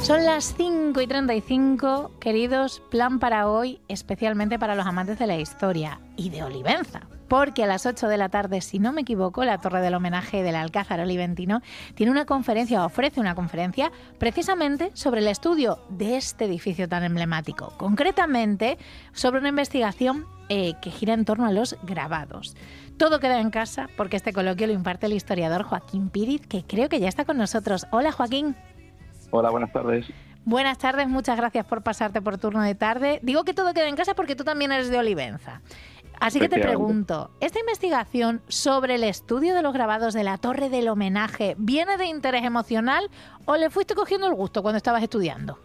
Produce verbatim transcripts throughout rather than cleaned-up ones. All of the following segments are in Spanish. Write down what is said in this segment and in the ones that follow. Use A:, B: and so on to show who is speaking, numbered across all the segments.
A: Son las cinco y treinta y cinco, queridos, plan para hoy, especialmente para los amantes de la historia y de Olivenza. Porque a las ocho de la tarde, si no me equivoco, la Torre del Homenaje del Alcázar Oliventino tiene una conferencia, ofrece una conferencia precisamente sobre el estudio de este edificio tan emblemático. Concretamente, sobre una investigación eh, que gira en torno a los grabados. Todo queda en casa porque este coloquio lo imparte el historiador Joaquín Píriz, que creo que ya está con nosotros. Hola, Joaquín.
B: Hola, buenas tardes.
A: Buenas tardes, muchas gracias por pasarte por turno de tarde. Digo que todo queda en casa porque tú también eres de Olivenza. Así que te pregunto, ¿esta investigación sobre el estudio de los grabados de la Torre del Homenaje viene de interés emocional o le fuiste cogiendo el gusto cuando estabas estudiando?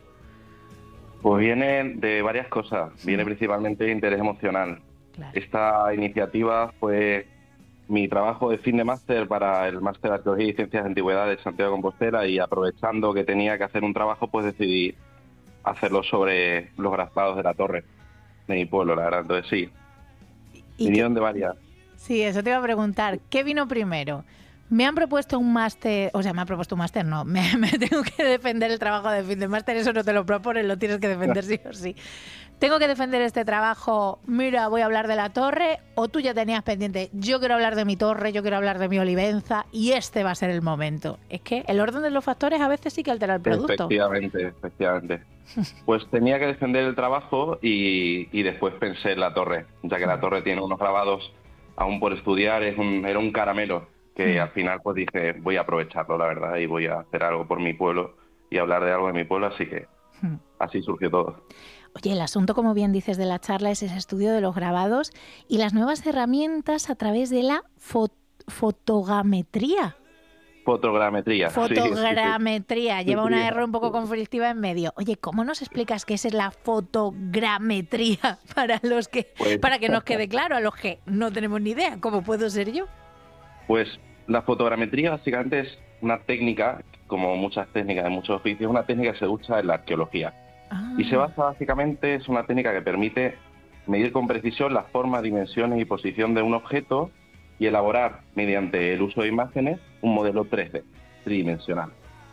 B: Pues viene de varias cosas. Viene principalmente de interés emocional. Claro. Esta iniciativa fue mi trabajo de fin de máster para el Máster de Arqueología y Ciencias de Antigüedades de Santiago de Compostela, y aprovechando que tenía que hacer un trabajo, pues decidí hacerlo sobre los grabados de la torre de mi pueblo, la verdad. Entonces sí, vinieron de varias.
A: Sí, eso te iba a preguntar. ¿Qué vino primero? Me han propuesto un máster, o sea, me han propuesto un máster, no, me, me tengo que defender el trabajo de fin de máster, eso no te lo proponen, lo tienes que defender sí o sí. Tengo que defender este trabajo, mira, voy a hablar de la torre, o tú ya tenías pendiente, yo quiero hablar de mi torre, yo quiero hablar de mi Olivenza, y este va a ser el momento. Es que el orden de los factores a veces sí que altera el producto.
B: Efectivamente, efectivamente. Pues tenía que defender el trabajo y, y después pensé en la torre, ya que la torre tiene unos grabados aún por estudiar, es un, era un caramelo, que mm. al final pues dije, voy a aprovecharlo, la verdad, y voy a hacer algo por mi pueblo y hablar de algo de mi pueblo, así que mm. así surgió todo.
A: Oye, el asunto, como bien dices, de la charla es ese estudio de los grabados y las nuevas herramientas a través de la fo fotogrametría.
B: Fotogrametría.
A: Fotogrametría.
B: Sí, sí, sí.
A: Lleva una R un poco conflictiva en medio. Oye, ¿cómo nos explicas qué es la fotogrametría para los que, pues, para que nos quede claro a los que no tenemos ni idea? ¿Cómo puedo ser yo?
B: Pues la fotogrametría básicamente es una técnica, como muchas técnicas de muchos oficios, una técnica que se usa en la arqueología. Ah. Y se basa básicamente, es una técnica que permite medir con precisión las formas, dimensiones y posición de un objeto y elaborar, mediante el uso de imágenes, un modelo tres D, tridimensional.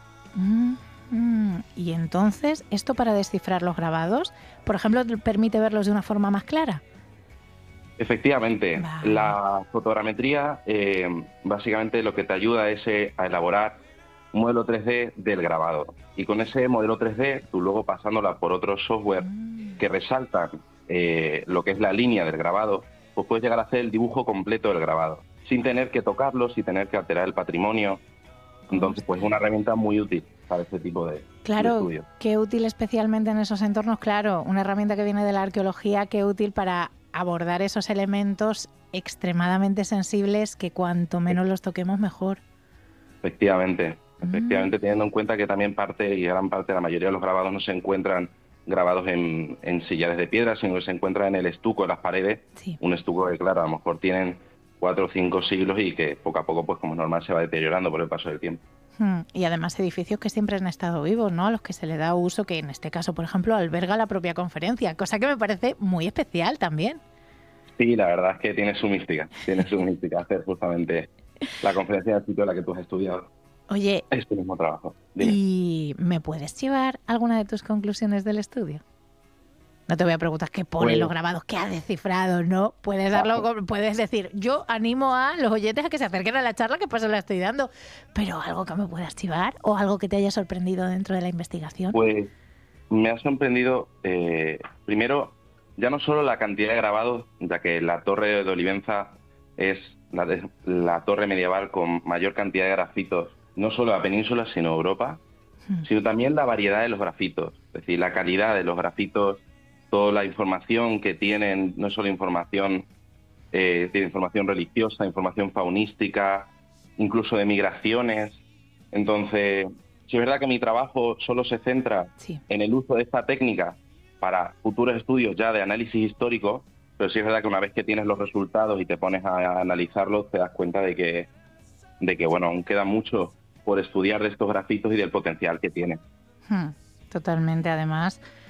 A: Mm, mm. Y entonces, ¿esto para descifrar los grabados, por ejemplo, permite verlos de una forma más clara?
B: Efectivamente, vale. La fotogrametría eh, básicamente lo que te ayuda es eh, a elaborar un modelo tres D del grabado. Y con ese modelo tres D, tú luego pasándola por otros software mm. que resaltan eh, lo que es la línea del grabado, pues puedes llegar a hacer el dibujo completo del grabado, sin tener que tocarlo, sin tener que alterar el patrimonio. Entonces, pues es una herramienta muy útil para este tipo de,
A: claro,
B: de estudios.
A: Qué útil especialmente en esos entornos, claro, una herramienta que viene de la arqueología, qué útil para abordar esos elementos extremadamente sensibles que cuanto menos los toquemos, mejor.
B: Efectivamente. Efectivamente, teniendo en cuenta que también parte y gran parte, la mayoría de los grabados no se encuentran grabados en, en sillares de piedra, sino que se encuentran en el estuco, en las paredes. Sí. Un estuco que, claro, a lo mejor tienen cuatro o cinco siglos y que poco a poco, pues como normal, se va deteriorando por el paso del tiempo.
A: Hmm. Y además edificios que siempre han estado vivos, ¿no? A los que se le da uso, que en este caso, por ejemplo, alberga la propia conferencia, cosa que me parece muy especial también.
B: Sí, la verdad es que tiene su mística, tiene su mística hacer justamente la conferencia del sitio en la que tú has estudiado.
A: Oye,
B: este mismo trabajo. Dime.
A: ¿Y me puedes llevar alguna de tus conclusiones del estudio? No te voy a preguntar qué pone pues, los grabados, qué ha descifrado, ¿no? Puedes darlo, puedes decir, yo animo a los oyentes a que se acerquen a la charla, que pues se la estoy dando, pero algo que me puedas chivar o algo que te haya sorprendido dentro de la investigación.
B: Pues me ha sorprendido, eh, primero, ya no solo la cantidad de grabados, ya que la torre de Olivenza es la, de, la torre medieval con mayor cantidad de grafitos, no solo la península, sino Europa, hmm. sino también la variedad de los grafitos, es decir, la calidad de los grafitos, toda la información que tienen, no solo información, eh, tiene información religiosa, información faunística, incluso de migraciones. Entonces, si es verdad que mi trabajo solo se centra sí. en el uso de esta técnica para futuros estudios ya de análisis histórico, pero sí es verdad que una vez que tienes los resultados y te pones a analizarlos, te das cuenta de que, de que bueno, aún queda mucho por estudiar de estos grafitos y del potencial que tienen.
A: Hmm, totalmente, además,